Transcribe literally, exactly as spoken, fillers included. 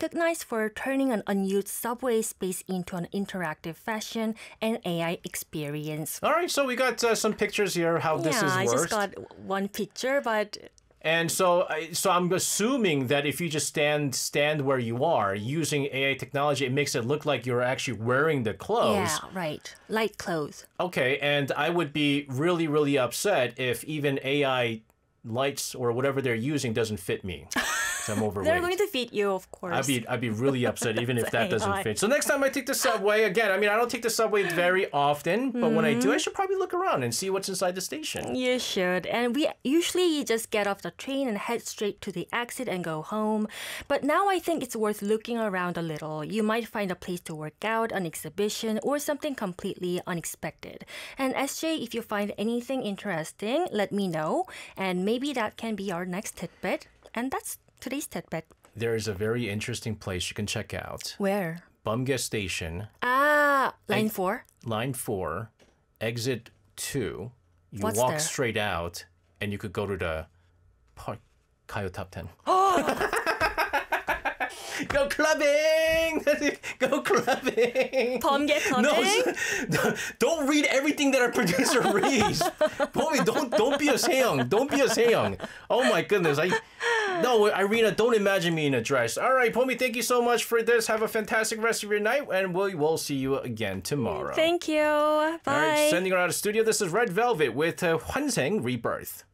recognized for turning an unused subway space into an interactive fashion and A I experience. All right, so we got uh, some pictures here how this is Yeah, I worked. just got one picture, but And so, so I'm assuming that if you just stand stand where you are using A I technology, it makes it look like you're actually wearing the clothes. yeah, right. Light clothes. Okay, and I would be really, really upset if even A I lights or whatever they're using doesn't fit me. I'm overweight. They're going to feed you, of course. I'd be I'd be really upset even if that A I. doesn't fit. So next time I take the subway, again, I mean I don't take the subway very often, but when I do, I should probably look around and see what's inside the station. You should. And we usually just get off the train and head straight to the exit and go home. But now I think it's worth looking around a little. You might find a place to work out, an exhibition, or something completely unexpected. And S J, if you find anything interesting, let me know. And maybe that can be our next tidbit. And that's today's tidbit. There is a very interesting place you can check out. Where? Bumga Station. Ah, line Ex- four. Line four, exit two. You What's walk there? straight out, and you could go to the Park Kayo Top ten. Go clubbing! Go clubbing! 범계 clubbing? No, don't read everything that our producer reads. Pommy, don't don't be a Seong. Don't be a Seong. Oh my goodness. I no, Irina, don't imagine me in a dress. All right, Pommy, thank you so much for this. Have a fantastic rest of your night, and we will see you again tomorrow. Thank you. Bye. All right, sending her out of the studio. This is Red Velvet with uh, Hwanseng Rebirth.